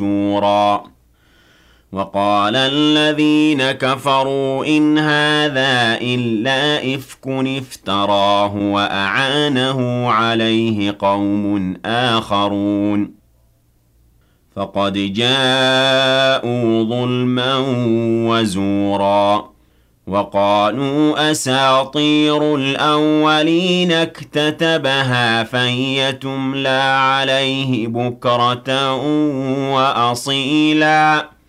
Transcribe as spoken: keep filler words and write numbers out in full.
شورا وقال الذين كفروا إن هذا إلا إفك افتراه وأعانه عليه قوم آخرون فقد جاءوا ظلما وزورا وقالوا أساطير الأولين اكتتبها فهي تملى عليه بكرة وأصيلا